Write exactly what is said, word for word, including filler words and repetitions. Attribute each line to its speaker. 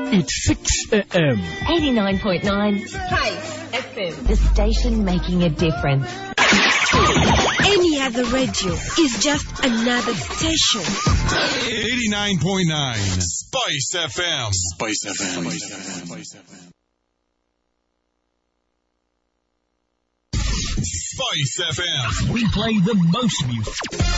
Speaker 1: It's six a.m.
Speaker 2: eighty-nine point nine Spice F M. The station making a difference.
Speaker 3: Any other radio is just another station.
Speaker 4: eighty-nine point nine Spice F M. Spice F M. Spice F M. Spice F M. Spice F M.
Speaker 1: We play the most music.